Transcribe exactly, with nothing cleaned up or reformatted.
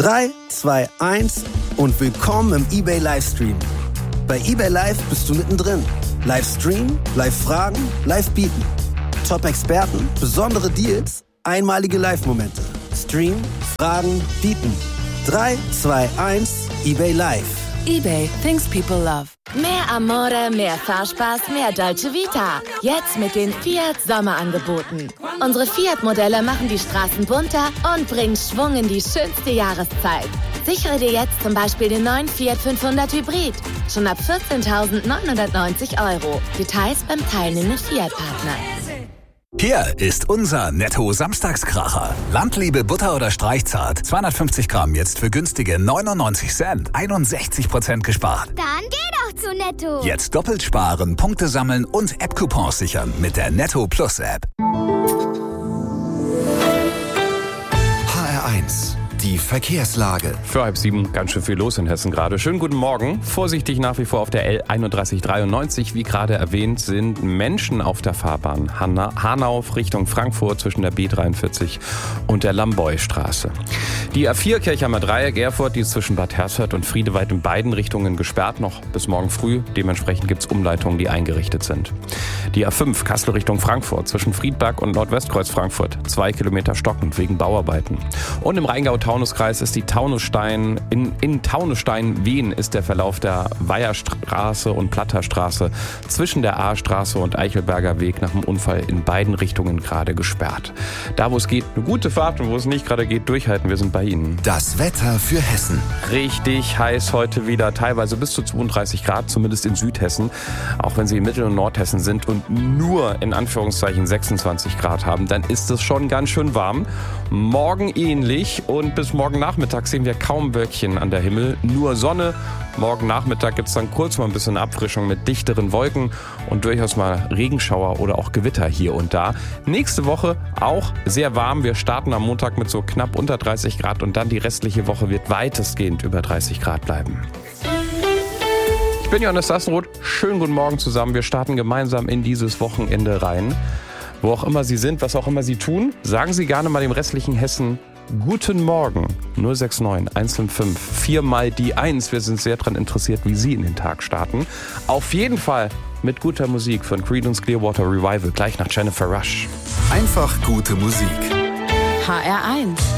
drei, zwei, eins und willkommen im eBay Livestream. Bei eBay Live bist du mittendrin. Live streamen, live fragen, live bieten. Top-Experten, besondere Deals, einmalige Live-Momente. Stream, fragen, bieten. drei, zwei, eins, eBay Live. eBay, things people love. Mehr Amore, mehr Fahrspaß, mehr Dolce Vita. Jetzt mit den Fiat Sommerangeboten. Unsere Fiat-Modelle machen die Straßen bunter und bringen Schwung in die schönste Jahreszeit. Sichere dir jetzt zum Beispiel den neuen Fiat fünfhundert Hybrid. Schon ab vierzehntausendneunhundertneunzig Euro. Details beim teilnehmenden Fiat-Partner. Hier ist unser Netto-Samstagskracher. Landliebe Butter oder Streichzart. zweihundertfünfzig Gramm jetzt für günstige neunundneunzig Cent. einundsechzig Prozent gespart. Dann geh doch zu Netto. Jetzt doppelt sparen, Punkte sammeln und App-Coupons sichern mit der Netto Plus App. H R eins. Die Verkehrslage. Für halb sieben ganz schön viel los in Hessen gerade. Schönen guten Morgen. Vorsichtig nach wie vor auf der L einunddreißig dreiundneunzig. Wie gerade erwähnt, sind Menschen auf der Fahrbahn Hanna- Hanau Richtung Frankfurt zwischen der B dreiundvierzig und der Lamboy-Straße. Die A vier Kirchheimer Dreieck Erfurt, die ist zwischen Bad Hersfeld und Friedewald in beiden Richtungen gesperrt, noch bis morgen früh. Dementsprechend gibt es Umleitungen, die eingerichtet sind. Die A fünf Kassel Richtung Frankfurt zwischen Friedberg und Nordwestkreuz Frankfurt. Zwei Kilometer stockend wegen Bauarbeiten. Und im Rheingau-Taunus-Kreis ist die Taunusstein, in, in Taunusstein-Wien ist der Verlauf der Weiherstraße und Platterstraße zwischen der A-Straße und Eichelberger Weg nach dem Unfall in beiden Richtungen gerade gesperrt. Da, wo es geht, eine gute Fahrt und wo es nicht gerade geht, durchhalten. Wir sind bei Ihnen. Das Wetter für Hessen. Richtig heiß heute wieder, teilweise bis zu zweiunddreißig Grad, zumindest in Südhessen. Auch wenn Sie in Mittel- und Nordhessen sind und nur in Anführungszeichen sechsundzwanzig Grad haben, dann ist es schon ganz schön warm. Morgen ähnlich und bis morgen Nachmittag sehen wir kaum Wölkchen an der Himmel, nur Sonne. Morgen Nachmittag gibt es dann kurz mal ein bisschen Abfrischung mit dichteren Wolken und durchaus mal Regenschauer oder auch Gewitter hier und da. Nächste Woche auch sehr warm. Wir starten am Montag mit so knapp unter dreißig Grad und dann die restliche Woche wird weitestgehend über dreißig Grad bleiben. Ich bin Johannes Sassenroth. Schönen guten Morgen zusammen. Wir starten gemeinsam in dieses Wochenende rein. Wo auch immer Sie sind, was auch immer Sie tun, sagen Sie gerne mal dem restlichen Hessen guten Morgen. null sechs neun eins fünf fünf vier mal die eins. Wir sind sehr daran interessiert, wie Sie in den Tag starten. Auf jeden Fall mit guter Musik von Creedence Clearwater Revival, gleich nach Jennifer Rush. Einfach gute Musik. H R eins.